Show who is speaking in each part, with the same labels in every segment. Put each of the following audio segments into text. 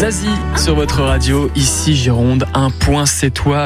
Speaker 1: Zazie sur votre radio, ici Gironde, un point c'est toi,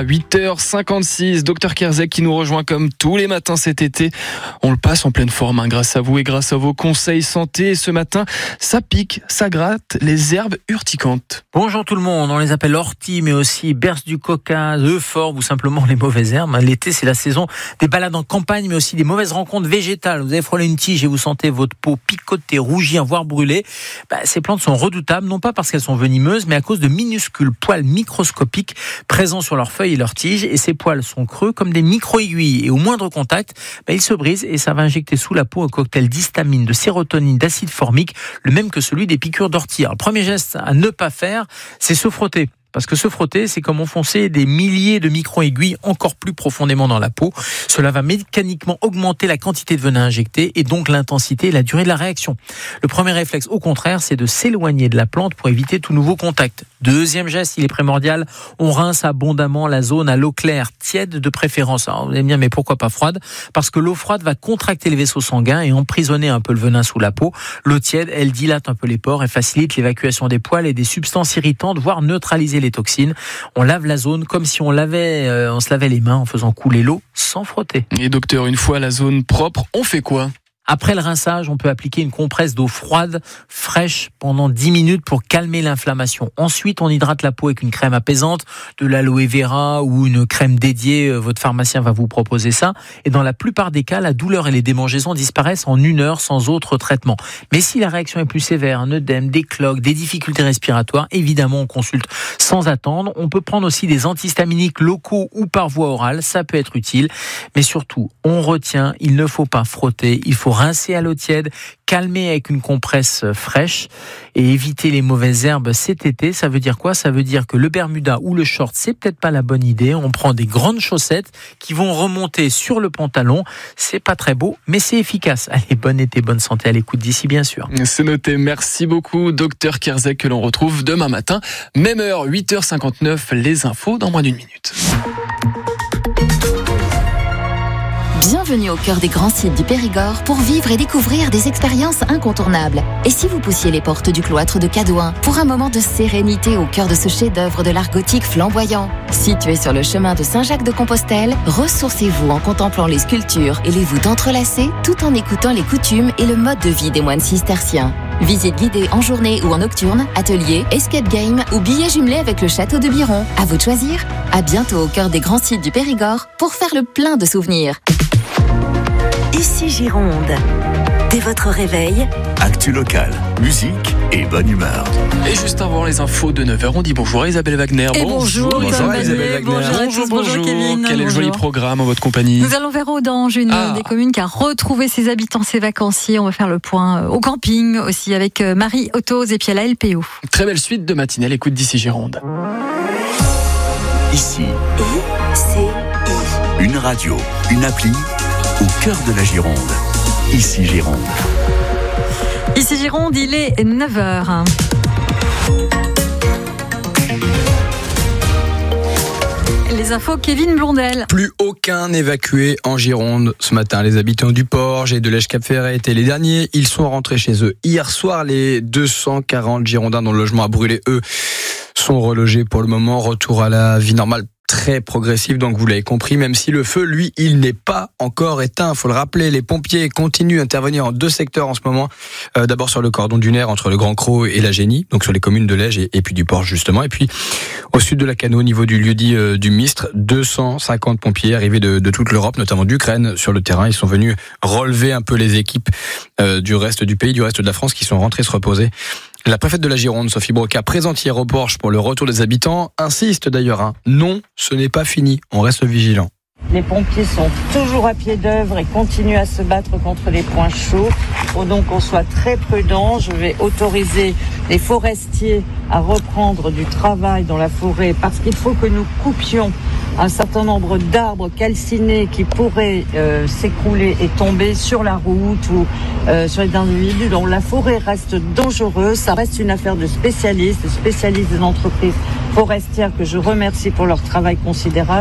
Speaker 1: 8h56, Dr Kerzek qui nous rejoint comme tous les matins cet été. On le passe en pleine forme grâce à vous et grâce à vos conseils santé. Et ce matin, ça pique, ça gratte, les herbes urticantes.
Speaker 2: Bonjour tout le monde, on les appelle orties mais aussi berce du coca, euphorbes ou simplement les mauvaises herbes. L'été c'est la saison des balades en campagne mais aussi des mauvaises rencontres végétales. Vous avez frôlé une tige et vous sentez votre peau picoter, rougir, voire brûler. Ces plantes sont redoutables, non pas parce qu'elles sont venimeuses, mais à cause de minuscules poils microscopiques présents sur leurs feuilles et leurs tiges. Et ces poils sont creux comme des micro-aiguilles. Et au moindre contact, ils se brisent et ça va injecter sous la peau un cocktail d'histamine, de sérotonine, d'acide formique, le même que celui des piqûres d'ortie. Alors, le premier geste à ne pas faire, c'est se frotter. Parce que se frotter, c'est comme enfoncer des milliers de micro-aiguilles encore plus profondément dans la peau. Cela va mécaniquement augmenter la quantité de venin injecté et donc l'intensité et la durée de la réaction. Le premier réflexe, au contraire, c'est de s'éloigner de la plante pour éviter tout nouveau contact. Deuxième geste, il est primordial, on rince abondamment la zone à l'eau claire, tiède de préférence. Alors vous allez me dire, mais pourquoi pas froide ? Parce que l'eau froide va contracter les vaisseaux sanguins et emprisonner un peu le venin sous la peau. L'eau tiède, elle dilate un peu les pores et facilite l'évacuation des poils et des substances irritantes, voire neutraliser les toxines. On lave la zone comme si on se lavait les mains en faisant couler l'eau sans frotter.
Speaker 1: Et docteur, une fois la zone propre, on fait quoi ?
Speaker 2: Après le rinçage, on peut appliquer une compresse d'eau froide, fraîche, pendant 10 minutes pour calmer l'inflammation. Ensuite, on hydrate la peau avec une crème apaisante, de l'aloe vera ou une crème dédiée. Votre pharmacien va vous proposer ça. Et dans la plupart des cas, la douleur et les démangeaisons disparaissent en 1 heure sans autre traitement. Mais si la réaction est plus sévère, un œdème, des cloques, des difficultés respiratoires, évidemment, on consulte sans attendre. On peut prendre aussi des antihistaminiques locaux ou par voie orale. Ça peut être utile. Mais surtout, on retient, il ne faut pas frotter, il faut rincer à l'eau tiède, calmer avec une compresse fraîche et éviter les mauvaises herbes cet été. Ça veut dire quoi ? Ça veut dire que le bermuda ou le short, c'est peut-être pas la bonne idée. On prend des grandes chaussettes qui vont remonter sur le pantalon. C'est pas très beau, mais c'est efficace. Allez, bon été, bonne santé à l'écoute d'ici, bien sûr.
Speaker 1: C'est noté. Merci beaucoup, Dr Kerzek, que l'on retrouve demain matin. Même heure, 8h59, les infos dans moins d'1 minute.
Speaker 3: Bienvenue au cœur des grands sites du Périgord pour vivre et découvrir des expériences incontournables. Et si vous poussiez les portes du cloître de Cadouin pour un moment de sérénité au cœur de ce chef-d'œuvre de l'art gothique flamboyant ? Situé sur le chemin de Saint-Jacques-de-Compostelle, ressourcez-vous en contemplant les sculptures et les voûtes entrelacées tout en écoutant les coutumes et le mode de vie des moines cisterciens. Visite guidée en journée ou en nocturne, atelier, escape game ou billets jumelés avec le château de Biron. À vous de choisir. À bientôt au cœur des grands sites du Périgord pour faire le plein de souvenirs.
Speaker 4: Ici Gironde. Dès votre réveil,
Speaker 5: actu locale, musique et bonne humeur.
Speaker 1: Et juste avant les infos de 9h, on dit bonjour à Isabelle Wagner.
Speaker 6: Et bonjour
Speaker 1: Isabelle Wagner.
Speaker 6: Bonjour Kevin.
Speaker 1: Quel est le joli programme en votre compagnie ?
Speaker 6: Nous allons vers Audange, une des communes qui a retrouvé ses habitants, ses vacanciers. On va faire le point au camping aussi avec Marie Autos et puis à la LPO.
Speaker 1: Très belle suite de matinée à l'écoute d'ici Gironde.
Speaker 5: Ici,
Speaker 4: ICI.
Speaker 5: une radio, une appli au cœur de la Gironde. Ici Gironde.
Speaker 6: Ici Gironde, il est 9h. Les infos, Kevin Blondel.
Speaker 7: Plus aucun évacué en Gironde ce matin. Les habitants du Porge et de l'Èche-Cap-Ferret étaient les derniers. Ils sont rentrés chez eux hier soir. Les 240 Girondins dont le logement a brûlé, eux, sont relogés pour le moment. Retour à la vie normale. Très progressif, donc vous l'avez compris, même si le feu, lui, il n'est pas encore éteint. Il faut le rappeler, les pompiers continuent à intervenir en 2 secteurs en ce moment. D'abord sur le cordon dunaire entre le Grand Cros et la Génie, donc sur les communes de l'Ège et puis du Porge justement. Et puis au sud de la Cano, au niveau du lieu-dit du Mistre, 250 pompiers arrivés de toute l'Europe, notamment d'Ukraine, sur le terrain. Ils sont venus relever un peu les équipes du reste du pays, du reste de la France, qui sont rentrés se reposer. La préfète de la Gironde, Sophie Broca, présente hier au Porge pour le retour des habitants, insiste d'ailleurs, non, ce n'est pas fini, on reste vigilant.
Speaker 8: Les pompiers sont toujours à pied d'œuvre et continuent à se battre contre les points chauds. Il faut donc qu'on soit très prudent. Je vais autoriser les forestiers à reprendre du travail dans la forêt parce qu'il faut que nous coupions un certain nombre d'arbres calcinés qui pourraient s'écrouler et tomber sur la route ou sur les individus. Donc la forêt reste dangereuse, ça reste une affaire de spécialistes des entreprises forestières que je remercie pour leur travail considérable.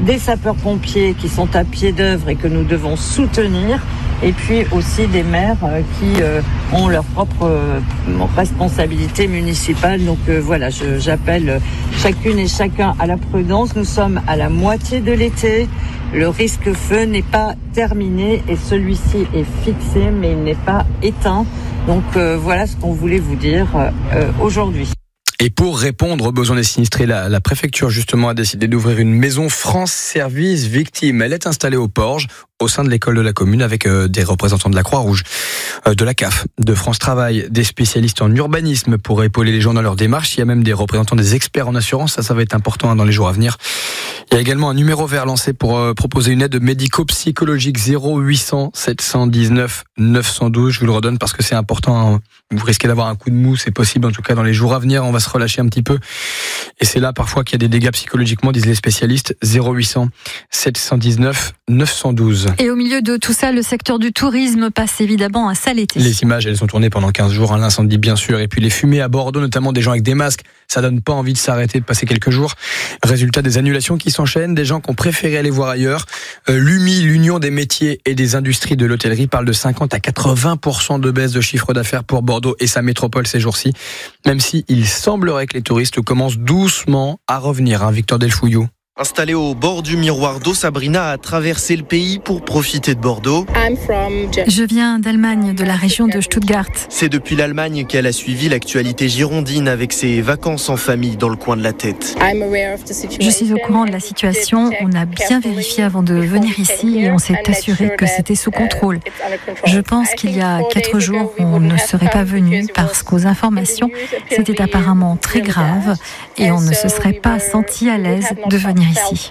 Speaker 8: des sapeurs-pompiers qui sont à pied d'œuvre et que nous devons soutenir, et puis aussi des maires qui ont leur propre responsabilité municipale. Donc voilà, j'appelle chacune et chacun à la prudence. Nous sommes à la moitié de l'été. Le risque feu n'est pas terminé et celui-ci est fixé, mais il n'est pas éteint. Donc voilà ce qu'on voulait vous dire aujourd'hui.
Speaker 7: Et pour répondre aux besoins des sinistrés, la préfecture justement a décidé d'ouvrir une maison France Service Victimes. Elle est installée au Porge, au sein de l'école de la commune, avec des représentants de la Croix-Rouge, de la CAF, de France Travail, des spécialistes en urbanisme pour épauler les gens dans leur démarche. Il y a même des représentants des experts en assurance, ça va être important dans les jours à venir. Il y a également un numéro vert lancé pour proposer une aide médico-psychologique 0800 719 912. Je vous le redonne parce que c'est important. Vous risquez d'avoir un coup de mou, c'est possible en tout cas dans les jours à venir. On va se relâcher un petit peu. Et c'est là parfois qu'il y a des dégâts psychologiquement, disent les spécialistes. 0800 719 912.
Speaker 6: Et au milieu de tout ça, le secteur du tourisme passe évidemment un sale été.
Speaker 7: Les images, elles sont tournées pendant 15 jours, l'incendie bien sûr, et puis les fumées à Bordeaux, notamment des gens avec des masques, ça donne pas envie de s'arrêter, de passer quelques jours. Résultat des annulations qui s'enchaînent, des gens qui ont préféré aller voir ailleurs. L'UMI, l'Union des métiers et des industries de l'hôtellerie, parle de 50 à 80% de baisse de chiffre d'affaires pour Bordeaux et sa métropole ces jours-ci, même si il semblerait que les touristes commencent doucement à revenir, Victor Delfouillou.
Speaker 9: Installée au bord du miroir d'eau, Sabrina a traversé le pays pour profiter de Bordeaux.
Speaker 6: Je viens d'Allemagne, de la région de Stuttgart.
Speaker 9: C'est depuis l'Allemagne qu'elle a suivi l'actualité girondine avec ses vacances en famille dans le coin de la tête.
Speaker 6: Je suis au courant de la situation. On a bien vérifié avant de venir ici et on s'est assuré que c'était sous contrôle. Je pense qu'il y a 4 jours, on ne serait pas venu parce qu'aux informations, c'était apparemment très grave et on ne se serait pas senti à l'aise de venir ici.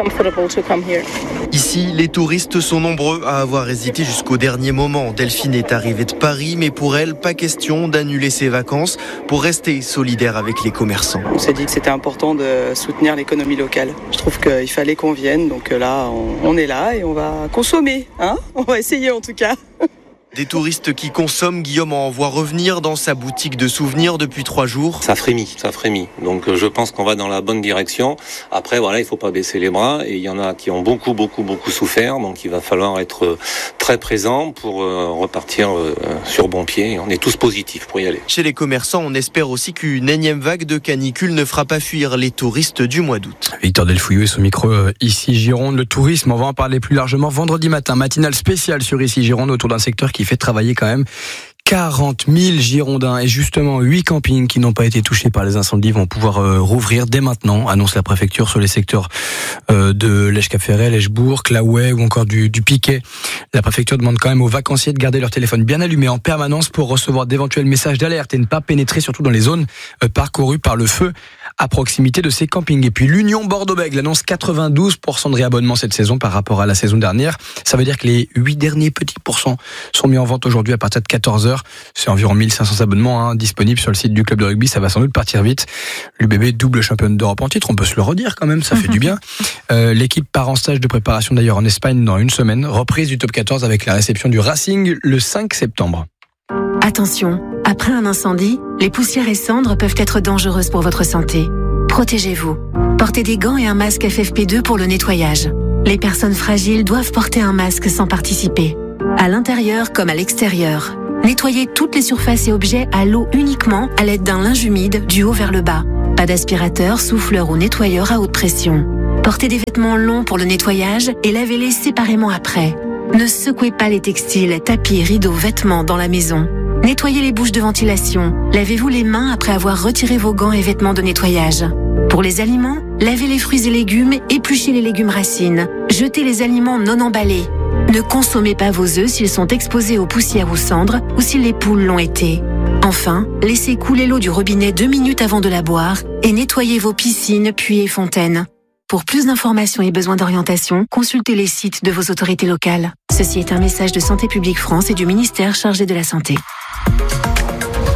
Speaker 9: Ici, les touristes sont nombreux à avoir hésité jusqu'au dernier moment. Delphine est arrivée de Paris, mais pour elle, pas question d'annuler ses vacances pour rester solidaire avec les commerçants.
Speaker 10: On s'est dit que c'était important de soutenir l'économie locale. Je trouve qu'il fallait qu'on vienne, donc là, on est là et on va consommer. On va essayer en tout cas.
Speaker 9: Des touristes qui consomment, Guillaume en voit revenir dans sa boutique de souvenirs depuis 3 jours.
Speaker 11: Ça frémit. Donc je pense qu'on va dans la bonne direction. Après voilà, il faut pas baisser les bras et il y en a qui ont beaucoup souffert. Donc il va falloir être très présent pour repartir sur bon pied. On est tous positifs pour y aller.
Speaker 9: Chez les commerçants, on espère aussi qu'une énième vague de canicule ne fera pas fuir les touristes du mois d'août.
Speaker 7: Victor Delfouillou et son micro ici Gironde. Le tourisme, on va en parler plus largement vendredi matin. Matinale spéciale sur ici Gironde autour d'un secteur qui fait travailler quand même 40 000 Girondins et justement 8 campings qui n'ont pas été touchés par les incendies vont pouvoir rouvrir dès maintenant, annonce la préfecture sur les secteurs de Lège-Cap-Ferret, Lège-Bourg, Claouet ou encore du Piquet. La préfecture demande quand même aux vacanciers de garder leur téléphone bien allumé en permanence pour recevoir d'éventuels messages d'alerte et ne pas pénétrer surtout dans les zones parcourues par le feu à proximité de ces campings. Et puis l'Union Bordeaux-Bègles annonce 92% de réabonnement cette saison par rapport à la saison dernière. Ça veut dire que les 8 derniers petits pourcents sont mis en vente aujourd'hui à partir de 14h. C'est environ 1500 abonnements disponibles sur le site du club de rugby. Ça va sans doute partir vite. L'UBB double championne d'Europe en titre, on peut se le redire quand même, ça fait du bien. L'équipe part en stage de préparation d'ailleurs en Espagne dans une semaine. Reprise du top 14 avec la réception du Racing le 5 septembre.
Speaker 12: Attention, après un incendie, les poussières et cendres peuvent être dangereuses pour votre santé. Protégez-vous. Portez des gants et un masque FFP2 pour le nettoyage. Les personnes fragiles doivent porter un masque sans participer. À l'intérieur comme à l'extérieur. Nettoyez toutes les surfaces et objets à l'eau uniquement à l'aide d'un linge humide du haut vers le bas. Pas d'aspirateur, souffleur ou nettoyeur à haute pression. Portez des vêtements longs pour le nettoyage et lavez-les séparément après. Ne secouez pas les textiles, tapis, rideaux, vêtements dans la maison. Nettoyez les bouches de ventilation. Lavez-vous les mains après avoir retiré vos gants et vêtements de nettoyage. Pour les aliments, lavez les fruits et légumes, épluchez les légumes racines. Jetez les aliments non emballés. Ne consommez pas vos œufs s'ils sont exposés aux poussières ou cendres ou si les poules l'ont été. Enfin, laissez couler l'eau du robinet 2 minutes avant de la boire et nettoyez vos piscines, puits et fontaines. Pour plus d'informations et besoins d'orientation, consultez les sites de vos autorités locales. Ceci est un message de Santé publique France et du ministère chargé de la Santé.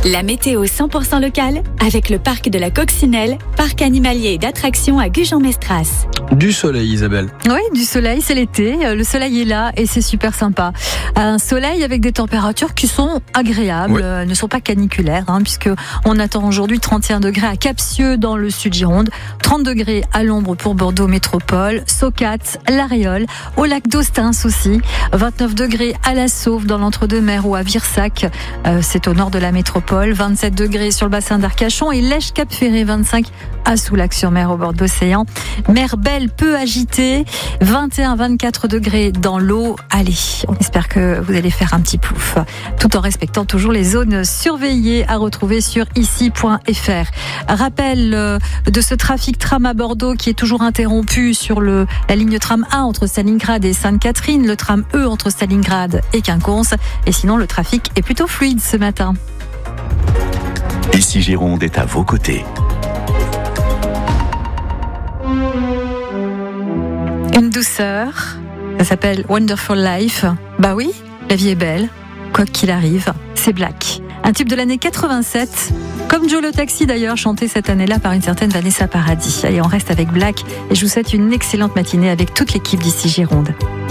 Speaker 13: La météo 100% locale avec le parc de la Coccinelle, parc animalier et d'attractions à Gujan-Mestras.
Speaker 7: Du soleil, Isabelle.
Speaker 6: Oui, du soleil, c'est l'été. Le soleil est là et c'est super sympa. Un soleil avec des températures qui sont agréables, ne sont pas caniculaires, puisque on attend aujourd'hui 31 degrés à Capsieux dans le sud Gironde, 30 degrés à l'ombre pour Bordeaux Métropole, Socat, La Réole, au lac d'Austins aussi, 29 degrés à La Sauve dans l'Entre-deux-Mers ou à Virsac, c'est au nord de la métropole, 27 degrés sur le bassin d'Arcachon et Lèche-Cap-Ferré, 25 à Soulac-sur-Mer au bord de l'océan. Mer belle peu agitée, 21-24 degrés dans l'eau. Allez, on espère que vous allez faire un petit plouf, tout en respectant toujours les zones surveillées à retrouver sur ici.fr. Rappel de ce trafic tram à Bordeaux qui est toujours interrompu sur la ligne tram A entre Stalingrad et Sainte-Catherine, le tram E entre Stalingrad et Quinconce. Et sinon, le trafic est plutôt fluide ce matin.
Speaker 5: Ici Gironde est à vos côtés.
Speaker 6: Une douceur, ça s'appelle Wonderful Life. Bah oui, la vie est belle, quoi qu'il arrive, c'est Black. Un tube de l'année 87, comme Joe le Taxi d'ailleurs, chanté cette année-là par une certaine Vanessa Paradis. Allez, on reste avec Black et je vous souhaite une excellente matinée avec toute l'équipe d'Ici Gironde.